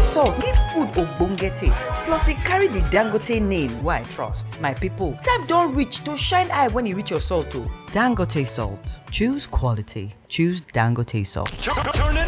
salt give food ogbonge taste, plus e carry the Dangote name wey I trust. My people, time don reach to shine eye when e reach your salt o. Dangote salt. Choose quality. Choose Dangote salt. Turn it